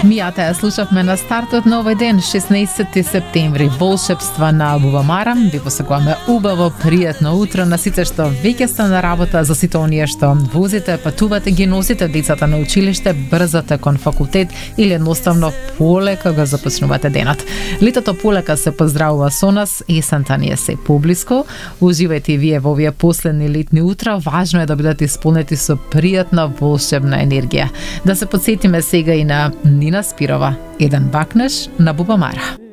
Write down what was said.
Мијата ја слушавме на стартот на овој ден, 16 септември, волшебства на Бубамара. Ви посакуваме убаво, пријатно утро на сите што веќе сте на работа, за сите оние што возите, патувате, ги носите децата на училиште, брзате кон факултет или едноставно полека го започнувате денот. Летото полека се поздравува со нас, есента ни е се поблиско. Уживајте и вие во овие последни летни утра, важно е да бидете исполнети со пријатна волшебна енергија. Да се подсетиме сега и на Нина Спирова, еден бакнеш на Бубамара.